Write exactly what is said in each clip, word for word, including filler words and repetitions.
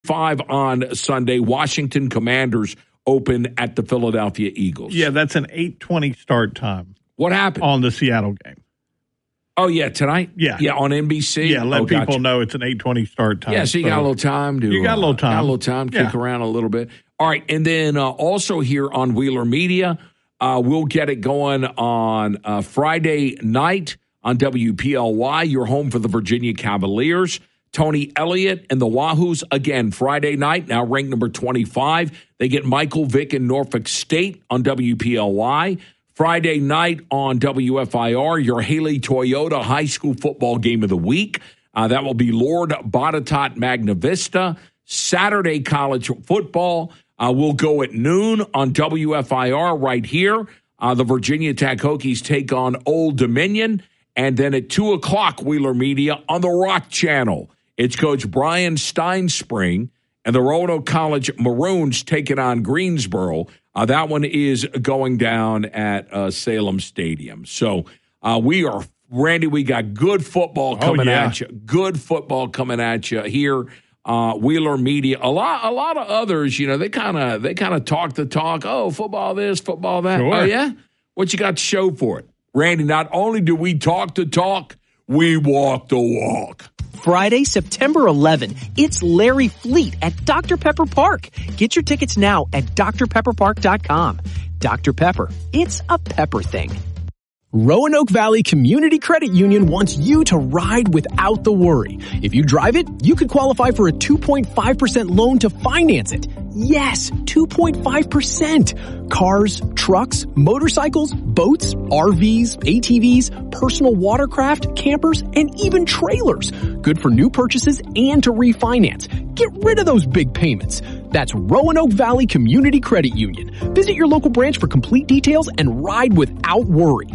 Five on Sunday, Washington Commanders open at the Philadelphia Eagles. Yeah, that's an eight twenty start time. What happened? On the Seattle game. Oh, yeah, tonight? Yeah. Yeah, on N B C? Yeah, let oh, people gotcha. know it's an eight twenty start time. Yeah, so you so got a little time to You got a little time. Uh, got a little time, kick yeah. around a little bit. All right, and then uh, also here on Wheeler Media, uh, we'll get it going on uh, Friday night on W P L Y, your home for the Virginia Cavaliers. Tony Elliott and the Wahoos, again, Friday night, now ranked number twenty-five. They get Michael Vick and Norfolk State on W P L Y. Friday night on W F I R, your Haley Toyota High School Football Game of the Week. Uh, that will be Lord Botetourt Magna Vista. Saturday college football uh, will go at noon on W F I R right here. Uh, the Virginia Tech Hokies take on Old Dominion. And then at two o'clock, Wheeler Media on the Rock Channel. It's Coach Brian Steinspring and the Roanoke College Maroons taking on Greensboro. Uh, that one is going down at uh, Salem Stadium. So uh, we are, Randy, we got good football coming oh, yeah. at you. Good football coming at you here. Uh, Wheeler Media, a lot, a lot of others, you know, they kind of, they kind of talk the talk. Oh, football this, football that. Sure. Oh yeah, what you got to show for it, Randy? Not only do we talk the talk, we walk the walk. Friday, September eleventh, it's Larry Fleet at Doctor Pepper Park. Get your tickets now at d r pepper park dot com. Doctor Pepper, it's a pepper thing. Roanoke Valley Community Credit Union wants you to ride without the worry. If you drive it, you could qualify for a two point five percent loan to finance it. Yes, two point five percent. Cars, trucks, motorcycles, boats, R Vs, A T Vs, personal watercraft, campers, and even trailers. Good for new purchases and to refinance. Get rid of those big payments. That's Roanoke Valley Community Credit Union. Visit your local branch for complete details and ride without worry.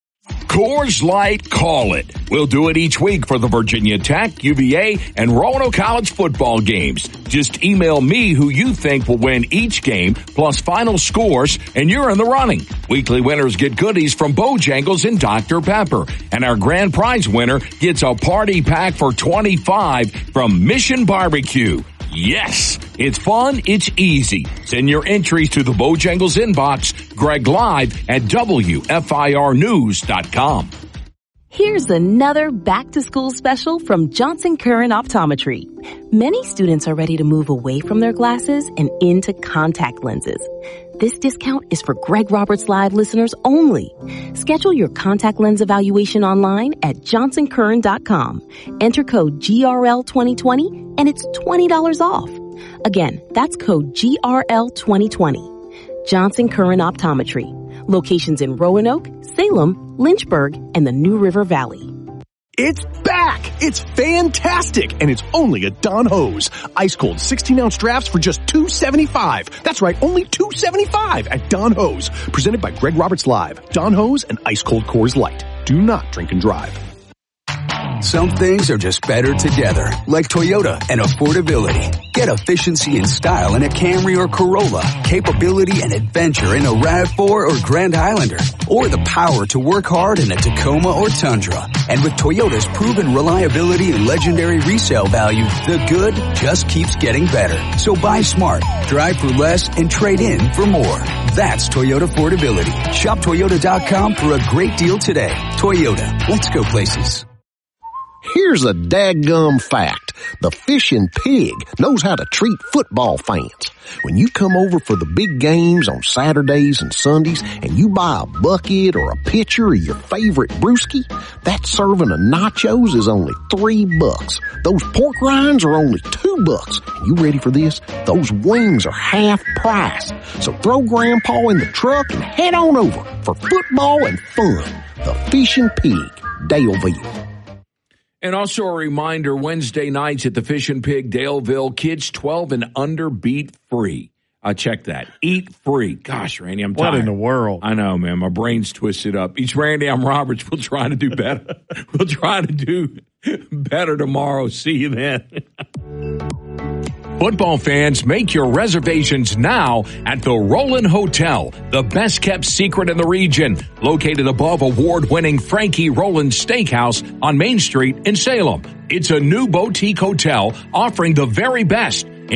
Coors Light, call it. We'll do it each week for the Virginia Tech, U V A, and Roanoke College football games. Just email me who you think will win each game, plus final scores, and you're in the running. Weekly winners get goodies from Bojangles and Doctor Pepper. And our grand prize winner gets a party pack for twenty-five from Mission Barbecue. Yes, it's fun, it's easy. Send your entries to the Bojangles inbox, Greg Live at W F I R news dot com. Here's another back-to-school special from Johnson Curran Optometry. Many students are ready to move away from their glasses and into contact lenses. This discount is for Greg Roberts Live listeners only. Schedule your contact lens evaluation online at johnson curran dot com. Enter code G R L twenty twenty and it's twenty dollars off. Again, that's code G R L twenty twenty. Johnson Curran Optometry. Locations in Roanoke, Salem, Lynchburg, and the New River Valley. It's back! It's fantastic! And it's only at Don Ho's. Ice cold sixteen ounce drafts for just two seventy-five. That's right, only two seventy-five at Don Ho's. Presented by Greg Roberts Live. Don Ho's and ice cold Coors Light. Do not drink and drive. Some things are just better together, like Toyota and affordability. Get efficiency and style in a Camry or Corolla, capability and adventure in a RAV four or Grand Highlander, or the power to work hard in a Tacoma or Tundra. And with Toyota's proven reliability and legendary resale value, the good just keeps getting better. So buy smart, drive for less, and trade in for more. That's Toyota affordability. Shop Toyota dot com for a great deal today. Toyota, let's go places. Here's a daggum fact. The Fishing Pig knows how to treat football fans. When you come over for the big games on Saturdays and Sundays and you buy a bucket or a pitcher of your favorite brewski, that serving of nachos is only three bucks. Those pork rinds are only two bucks. And you ready for this? Those wings are half price. So throw Grandpa in the truck and head on over for football and fun. The Fishing Pig, Daleville. And also a reminder, Wednesday nights at the Fish and Pig, Daleville, kids twelve and under beat free. Uh, check that. Eat free. Gosh, Randy, I'm tired. What in the world? I know, man. My brain's twisted up. Each Randy, I'm Roberts. We'll try to do better. We'll try to do better tomorrow. See you then. Football fans, make your reservations now at the Roland Hotel, the best-kept secret in the region, located above award-winning Frankie Roland Steakhouse on Main Street in Salem. It's a new boutique hotel offering the very best